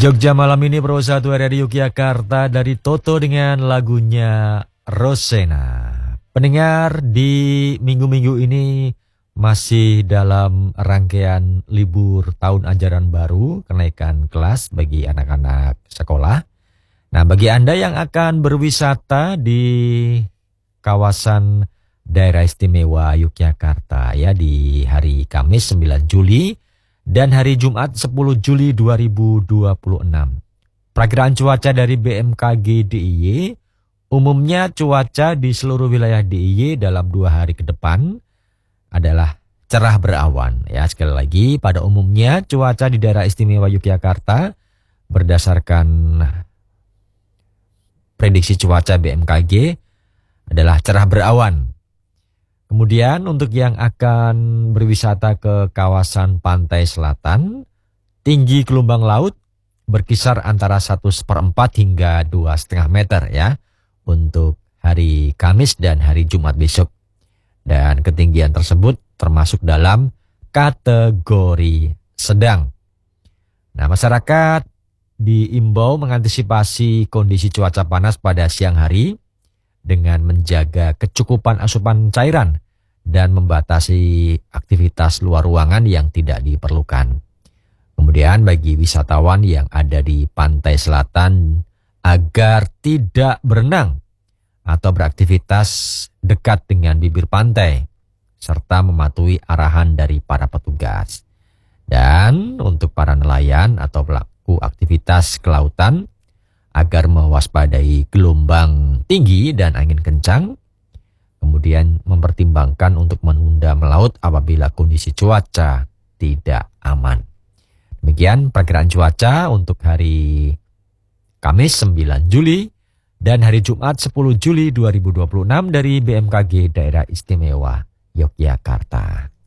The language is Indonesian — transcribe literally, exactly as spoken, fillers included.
Jogja malam ini Pro satu area di Yogyakarta dari Toto dengan lagunya Rosena. Pendengar, di minggu-minggu ini masih dalam rangkaian libur tahun ajaran baru, kenaikan kelas bagi anak-anak sekolah. Nah, bagi Anda yang akan berwisata di kawasan Daerah Istimewa Yogyakarta ya di hari Kamis sembilan Juli dan hari Jumat sepuluh Juli dua ribu dua puluh enam. Perakiraan cuaca dari B M K G D I Y, umumnya cuaca di seluruh wilayah D I Y dalam dua hari ke depan adalah cerah berawan. Ya, sekali lagi, pada umumnya cuaca di Daerah Istimewa Yogyakarta berdasarkan prediksi cuaca B M K G adalah cerah berawan. Kemudian untuk yang akan berwisata ke kawasan pantai selatan, tinggi gelombang laut berkisar antara satu seperempat hingga dua setengah meter ya untuk hari Kamis dan hari Jumat besok. Dan ketinggian tersebut termasuk dalam kategori sedang. Nah, masyarakat diimbau mengantisipasi kondisi cuaca panas pada siang hari dengan menjaga kecukupan asupan cairan dan membatasi aktivitas luar ruangan yang tidak diperlukan. Kemudian bagi wisatawan yang ada di pantai selatan agar tidak berenang atau beraktivitas dekat dengan bibir pantai serta mematuhi arahan dari para petugas. Dan untuk para nelayan atau pelaku aktivitas kelautan agar mewaspadai gelombang tinggi dan angin kencang, kemudian mempertimbangkan untuk menunda melaut apabila kondisi cuaca tidak aman. Demikian perakiraan cuaca untuk hari Kamis sembilan Juli dan hari Jumat sepuluh Juli dua ribu dua puluh enam dari B M K G Daerah Istimewa Yogyakarta.